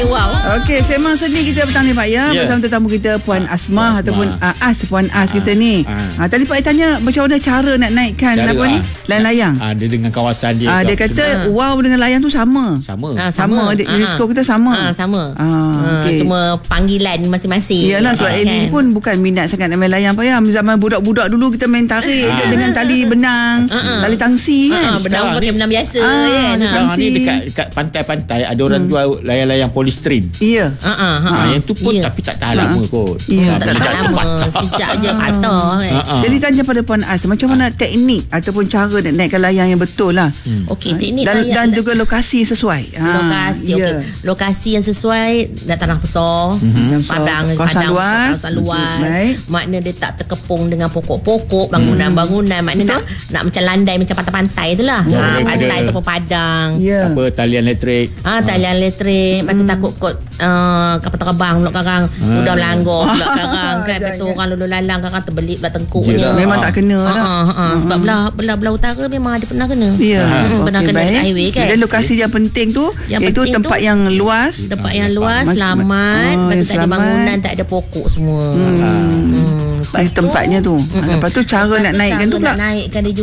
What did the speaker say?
Wow. Okey, sembang seni kita petang ni Pak ya. Bersama tetamu kita Puan Asmah ataupun Puan As kita ni. Tadi Pak tanya macam mana cara nak naikkan layang-layang. Dia dengan kawasan dia. Dia kata wow dengan layang tu sama. Sama. Risiko kita sama. Sama. Okay. Cuma panggilan masing-masing. Yalah, sebab Ellie pun bukan minat sangat nak main layang Pak ya. Zaman budak-budak dulu kita main tarik je dengan tali benang, tali tangsi kan. Benang pakai benang biasa kan. Sekarang ni dekat pantai-pantai ada orang jual layang-layang polystyrene. Ya. Yang tu pun tapi tak tahan lama kot. Tak tahan lama. Sekejap je patah kan. Jadi tanya pada Puan As, macam mana teknik ataupun cara nak naikkan layang yang betul lah. Okey, teknik dan juga lokasi sesuai. Lokasi yang sesuai, dah tanah besar, padang kawasan luas. Makna dia tak terkepung dengan pokok-pokok, bangunan-bangunan. Makna nak macam landai macam pantai-pantai tu lah. Pantai ataupun padang. Apa talian elektrik. Talian elektrik. Lepas tu takut kot kapal terbang pula karang. Udah langgar pula karang kan. Kata orang lalu lalang karang terbelit pula tengkuknya. Memang tak kena lah. Sebab belah utara memang ada pernah kena. Pernah kena highway kan. Dan lokasi yang penting tu iaitu tempat yang luas. Tempat yang luas, selamat. Lepas tu tak ada bangunan, tak ada pokok semua. Tempatnya tu. Lepas tu cara nak naikkan tu pula. Naikkan dia